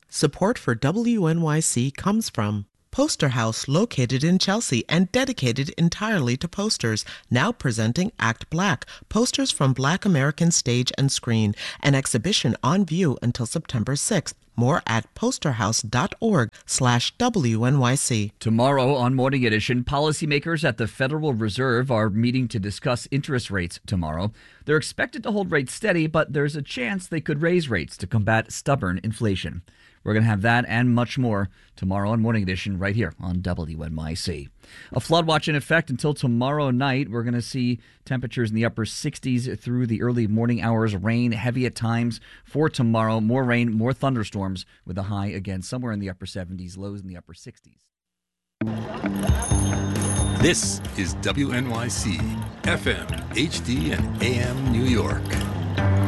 Support for WNYC comes from Poster House, located in Chelsea and dedicated entirely to posters, now presenting Act Black, posters from Black American stage and screen, an exhibition on view until September 6th. More at posterhouse.org/WNYC. Tomorrow on Morning Edition, policymakers at the Federal Reserve are meeting to discuss interest rates tomorrow. They're expected to hold rates steady, but there's a chance they could raise rates to combat stubborn inflation. We're going to have that and much more tomorrow on Morning Edition right here on WNYC. A flood watch in effect until tomorrow night. We're going to see temperatures in the upper 60s through the early morning hours. Rain heavy at times for tomorrow. More rain, more thunderstorms with a high again somewhere in the upper 70s, lows in the upper 60s. This is WNYC, FM, HD, and AM New York.